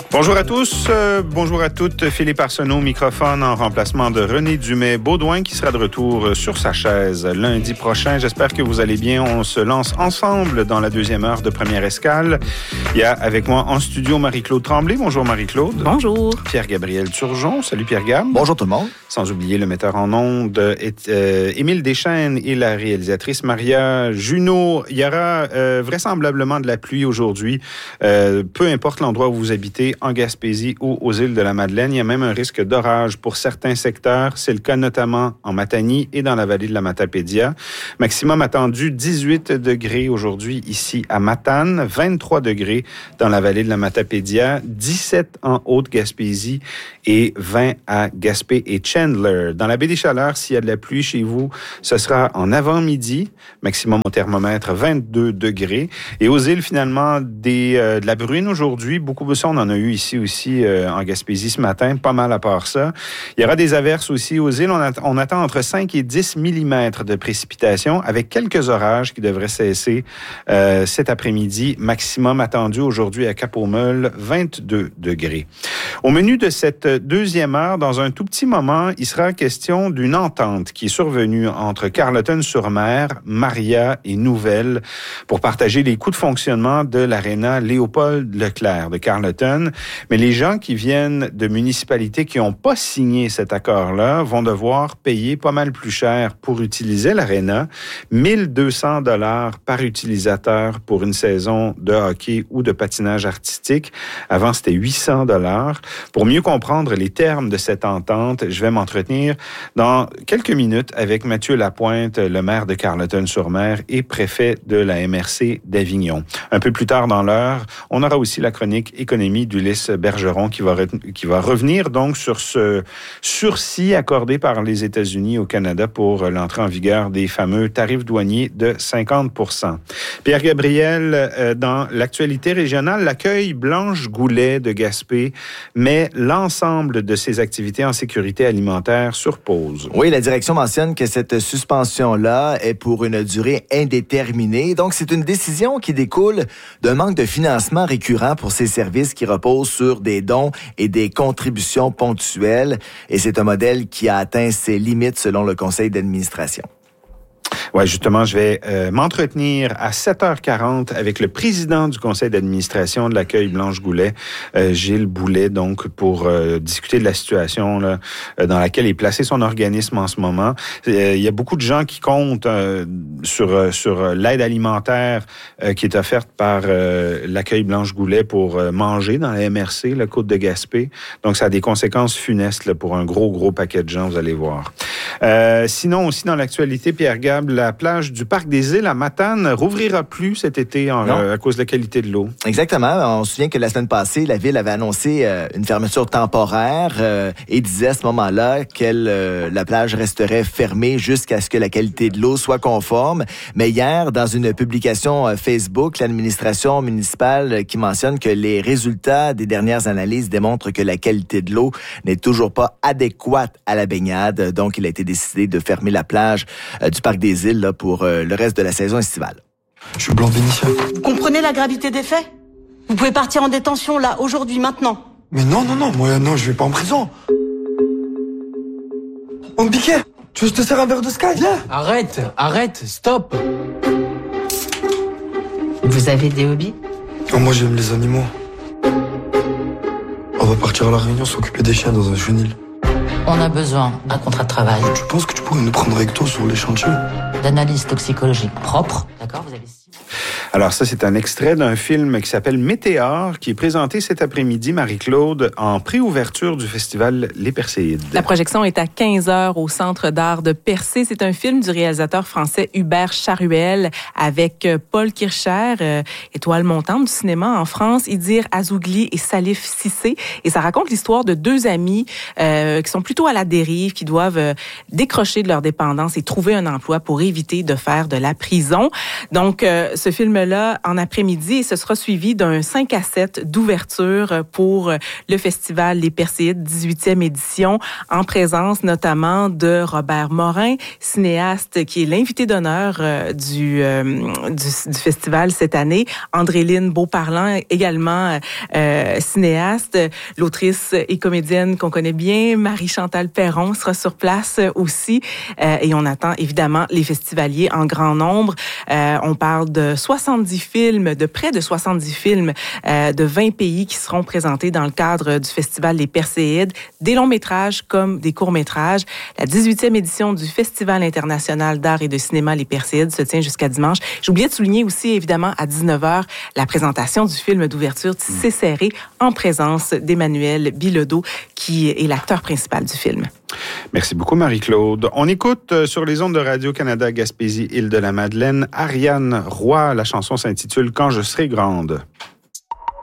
Bonjour à tous, bonjour à toutes. Philippe Arsenault, microphone en remplacement de René Dumais-Baudouin qui sera de retour sur sa chaise lundi prochain. J'espère que vous allez bien. On se lance ensemble dans la deuxième heure de Première Escale. Il y a avec moi en studio Marie-Claude Tremblay. Bonjour Marie-Claude. Bonjour. Pierre-Gabriel Turgeon. Salut Pierre-Gab. Bonjour tout le monde. Sans oublier le metteur en ondes Émile Deschênes et la réalisatrice Maria Junot. Il y aura vraisemblablement de la pluie aujourd'hui. Peu importe l'endroit où vous habitez, en Gaspésie ou aux îles de la Madeleine. Il y a même un risque d'orage pour certains secteurs. C'est le cas notamment en Matanie et dans la vallée de la Matapédia. Maximum attendu 18 degrés aujourd'hui ici à Matane, 23 degrés dans la vallée de la Matapédia, 17 en Haute-Gaspésie et 20 à Gaspé et Chandler. Dans la baie des Chaleurs, s'il y a de la pluie chez vous, ce sera en avant-midi, maximum au thermomètre 22 degrés. Et aux îles, finalement, de la bruine aujourd'hui. Beaucoup de ça, on en a eu ici aussi en Gaspésie ce matin, pas mal à part ça. Il y aura des averses aussi aux îles. On attend entre 5 et 10 mm de précipitations avec quelques orages qui devraient cesser cet après-midi. Maximum attendu aujourd'hui à Cap-aux-Meules, 22 degrés. Au menu de cette deuxième heure, dans un tout petit moment, il sera question d'une entente qui est survenue entre Carleton-sur-Mer, Maria et Nouvelle pour partager les coûts de fonctionnement de l'aréna Léopold Leclerc de Carleton. Mais les gens qui viennent de municipalités qui n'ont pas signé cet accord-là vont devoir payer pas mal plus cher pour utiliser l'aréna, 1200 $ par utilisateur pour une saison de hockey ou de patinage artistique. Avant, c'était 800 $. Pour mieux comprendre les termes de cette entente, je vais m'entretenir dans quelques minutes avec Mathieu Lapointe, le maire de Carleton-sur-Mer et préfet de la MRC d'Avignon. Un peu plus tard dans l'heure, on aura aussi la chronique économie d'Ulysse Bergeron qui va revenir donc sur ce sursis accordé par les États-Unis au Canada pour l'entrée en vigueur des fameux tarifs douaniers de 50 %. Pierre-Gabriel, dans l'actualité régionale, l'accueil Blanche Goulet de Gaspé met l'ensemble de ses activités en sécurité alimentaire sur pause. Oui, la direction mentionne que cette suspension-là est pour une durée indéterminée. Donc, c'est une décision qui découle d'un manque de financement récurrent pour ces services qui reposent sur des dons et des contributions ponctuelles. Et c'est un modèle qui a atteint ses limites selon le conseil d'administration. Oui, justement, je vais m'entretenir à 7h40 avec le président du conseil d'administration de l'accueil Blanche Goulet, Gilles Boulet, donc pour discuter de la situation là, dans laquelle est placé son organisme en ce moment. Il y a beaucoup de gens qui comptent sur l'aide alimentaire qui est offerte par l'accueil Blanche Goulet pour manger dans la MRC, la Côte de Gaspé. Donc, ça a des conséquences funestes là, pour un gros paquet de gens, vous allez voir. Sinon, aussi dans l'actualité, Pierre Gab, la plage du Parc des Îles à Matane rouvrira plus cet été à cause de la qualité de l'eau. Exactement. On se souvient que la semaine passée, la Ville avait annoncé une fermeture temporaire et disait à ce moment-là que la plage resterait fermée jusqu'à ce que la qualité de l'eau soit conforme. Mais hier, dans une publication Facebook, l'administration municipale qui mentionne que les résultats des dernières analyses démontrent que la qualité de l'eau n'est toujours pas adéquate à la baignade. Donc, il a été décidé de fermer la plage du Parc des Îles là, pour le reste de la saison estivale. Je suis blanc Vénitien. Vous comprenez la gravité des faits ? Vous pouvez partir en détention là, aujourd'hui, maintenant. Mais non, moi non, je vais pas en prison. On me piquait. Tu veux que je te sers un verre de Sky ? Viens. Arrête, stop. Vous avez des hobbies ? Oh, moi j'aime les animaux. On va partir à la Réunion s'occuper des chiens dans un chenil. On a besoin d'un contrat de travail. Tu penses que tu pourrais nous prendre avec toi sur les chantiers ? D'analyse toxicologique propre. D'accord, vous avez 6 mois. Alors ça, c'est un extrait d'un film qui s'appelle Météore, qui est présenté cet après-midi, Marie-Claude, en préouverture du festival Les Perséides. La projection est à 15h au Centre d'art de Percé. C'est un film du réalisateur français Hubert Charuel avec Paul Kircher, étoile montante du cinéma en France, Idir Azougli et Salif Cissé. Et ça raconte l'histoire de deux amis qui sont plutôt à la dérive, qui doivent décrocher de leur dépendance et trouver un emploi pour éviter de faire de la prison. Donc, ce film film-là en après-midi et ce sera suivi d'un 5-7 d'ouverture pour le Festival Les Perséides, 18e édition, en présence notamment de Robert Morin, cinéaste qui est l'invité d'honneur du festival cette année. André-Lyne Beauparlant, également cinéaste. L'autrice et comédienne qu'on connaît bien, Marie-Chantal Perron, sera sur place aussi. Et on attend évidemment les festivaliers en grand nombre. On parle de 70 films, de près de 70 films de 20 pays qui seront présentés dans le cadre du Festival Les Perséides, des longs métrages comme des courts métrages. La 18e édition du Festival international d'art et de cinéma Les Perséides se tient jusqu'à dimanche. J'oubliais de souligner aussi, évidemment, à 19h, la présentation du film d'ouverture Tissé serré en présence d'Emmanuel Bilodeau, qui est l'acteur principal du film. Merci beaucoup, Marie-Claude. On écoute sur les ondes de Radio-Canada Gaspésie, Île-de-la-Madeleine, Ariane Roy. La chanson s'intitule « Quand je serai grande ».